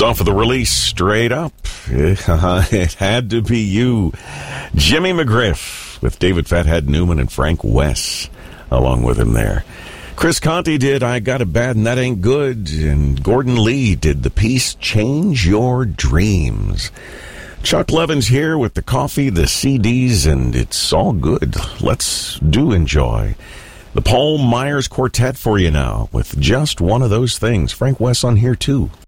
off of the release Straight Up. It had to be you. Jimmy McGriff with David Fathead Newman and Frank West along with him there. Chris Conte did I Got It Bad and That Ain't Good. And Gordon Lee did the piece Change Your Dreams. Chuck Levin's here with the coffee, the CDs, and it's all good. Let's do enjoy the Paul Myers Quartet for you now with just one of those things. Frank West on here too.